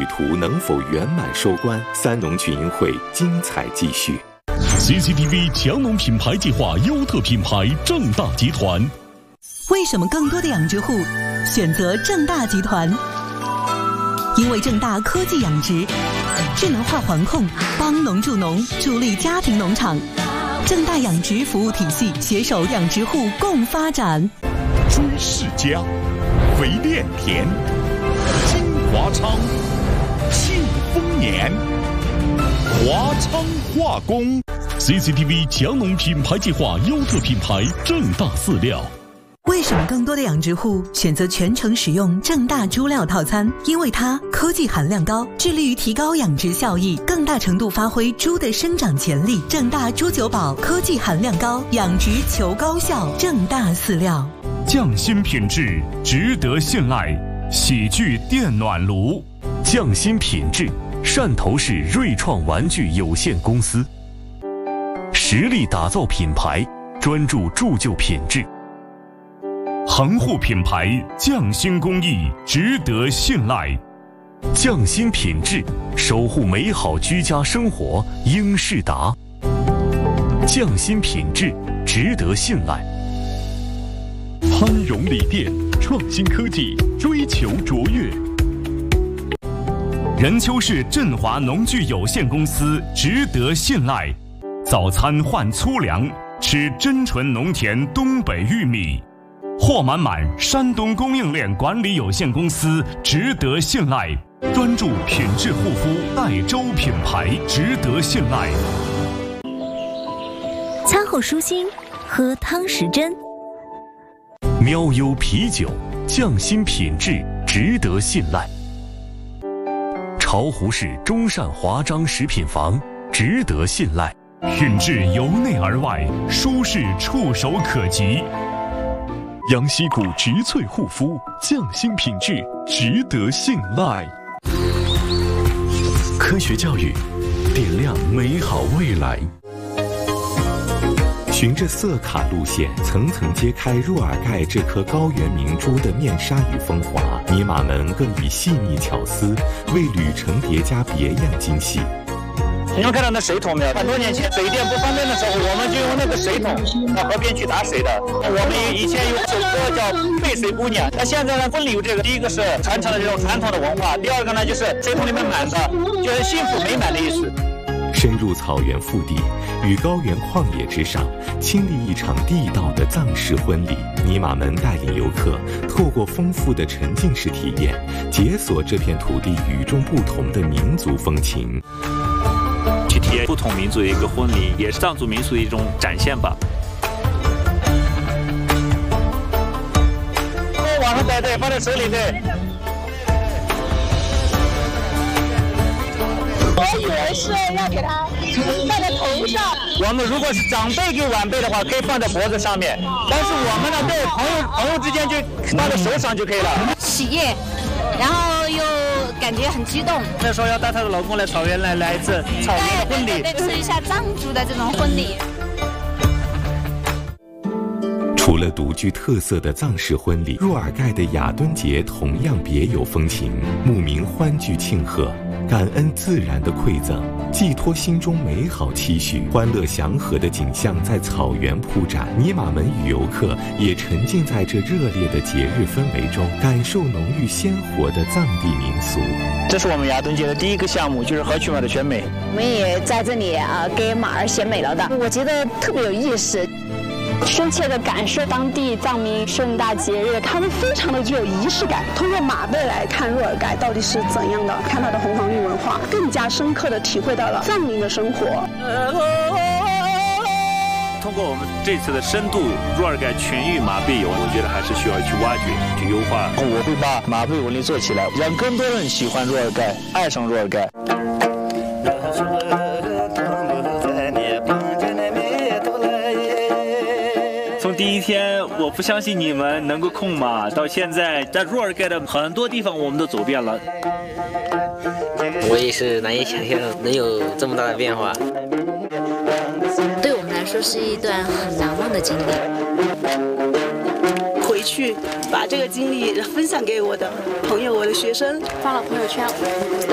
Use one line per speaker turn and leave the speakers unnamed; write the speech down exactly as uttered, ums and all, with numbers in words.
旅途能否圆满收官？三农群英会精彩继续。
C C T V 强农品牌计划优特品牌正大集团。
为什么更多的养殖户选择正大集团？因为正大科技养殖，智能化环控，帮农助农，助力家庭农场。正大养殖服务体系携手养殖户共发展。
朱世家、肥炼田、金华昌、庆丰年、华昌化工。C C T V 强农品牌计划优特品牌正大饲料。
为什么更多的养殖户选择全程使用正大猪料套餐？因为它科技含量高，致力于提高养殖效益，更大程度发挥猪的生长潜力。正大猪九宝科技含量高，养殖求高效。正大饲料，
匠心品质，值得信赖。喜聚电暖炉，
匠心品质，汕头市瑞创玩具有限公司，实力打造品牌，专注铸就品质。
恒护品牌，匠心工艺，值得信赖。
匠心品质，守护美好居家生活，英仕达。匠心品质，值得信赖。
潘荣锂电，创新科技，追求卓越。
任丘市振华农具有限公司，值得信赖。早餐换粗粮，吃真纯农田东北玉米。货满满山东供应链管理有限公司，值得信赖。专注品质护肤代州品牌，值得信赖。
餐后舒心，喝汤时珍。
喵优啤酒，匠心品质，值得信赖。巢湖市中善华章食品房，值得信赖。
品质由内而外，舒适触手可及。
杨溪谷植萃护肤，匠心品质，值得信赖。
科学教育，点亮美好未来。循着色卡路线，层层揭开若尔盖这颗高原明珠的面纱与风华。尼玛们更以细腻巧思，为旅程叠加别样惊喜。
你们看到那水桶没有？很多年前水电不方便的时候，我们就用那个水桶到河边去打水的。我们以前有首歌叫《背水姑娘》，那现在呢，婚礼有这个，第一个是传承了这种传统的文化，第二个呢就是水桶里面满的，就是幸福美满的意思。
深入草原腹地，与高原旷野之上，亲历一场地道的藏式婚礼。尼玛们带领游客，透过丰富的沉浸式体验，解锁这片土地与众不同的民族风情。
去体验不同民族的一个婚礼，也是藏族民俗的一种展现吧。
往上带对，放在手里对。
我以为是要给他戴在头上。
我们如果是长辈给晚辈的话，可以放在脖子上面，但是我们呢，对朋友朋友之间就放在手上就可以了。
喜悦，然后又感觉很激动。
那时候要带她的老公来草原来来一次草原的婚礼，
对，试一下藏族的这种婚礼。
除了独具特色的藏式婚礼，若尔盖的雅敦节同样别有风情。牧民欢聚庆贺，感恩自然的馈赠，寄托心中美好期许。欢乐祥和的景象在草原铺展，尼玛们与游客也沉浸在这热烈的节日氛围中，感受浓郁鲜活的藏地民俗。
这是我们雅敦节的第一个项目，就是河曲马的选美。
我们也在这里啊给马儿选美了的，我觉得特别有意思。深切地感受当地藏民盛大节日，他们非常的具有仪式感。通过马背来看若尔盖到底是怎样的，看到的红黄绿文化，更加深刻地体会到了藏民的生活。
通过我们这次的深度若尔盖全域马背游，我觉得还是需要去挖掘、去优化。
我会把马背文旅做起来，让更多人喜欢若尔盖，爱上若尔盖。
从第一天我不相信你们能够控马，到现在在若尔盖的很多地方我们都走遍了。
我也是难以想象能有这么大的变化。
对我们来说是一段很难忘的经历。
回去把这个经历分享给我的朋友、我的学生，
发了朋友圈。